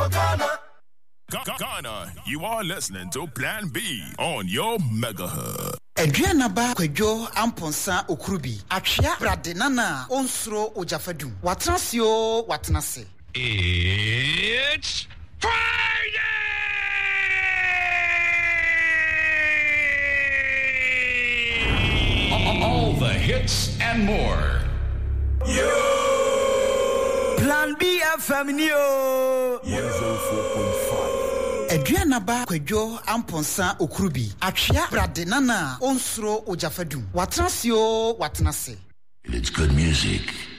for Ghana. Ghana, you are listening to Plan B on your megahertz. Adriana ba kwadwo amponsa okurubi atwea brade nana onsuro ojafadum watrasio watnase. It's Friday! All the hits and more. Plan B FM Neo 104.5. Adriana ba kwadwo amponsa okurubi atwea brade nana onsuro ojafadum watrasio watnase. It's good music.